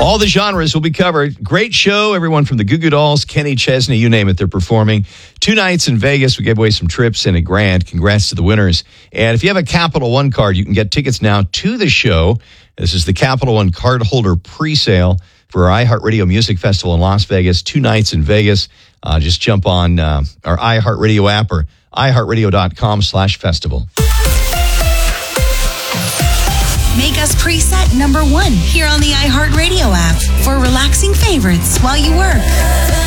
All the genres will be covered. Great show. Everyone from the Goo Goo Dolls, Kenny Chesney, you name it, they're performing. 2 nights in Vegas. We gave away some trips and $1,000. Congrats to the winners. And if you have a Capital One card, you can get tickets now to the show. This is the Capital One cardholder presale for our iHeartRadio Music Festival in Las Vegas. 2 nights in Vegas. Just jump on our iHeartRadio app or iHeartRadio.com/festival. Make us preset number 1 here on the iHeartRadio app for relaxing favorites while you work.